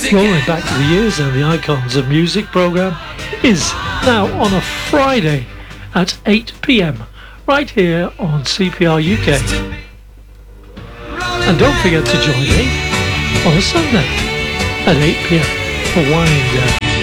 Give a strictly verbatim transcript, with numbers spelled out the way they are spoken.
Rolling back to the years and the icons of music programme is now on a Friday at eight p m right here on C P R U K. And don't forget to join me on a Sunday at eight p m for Winding Down.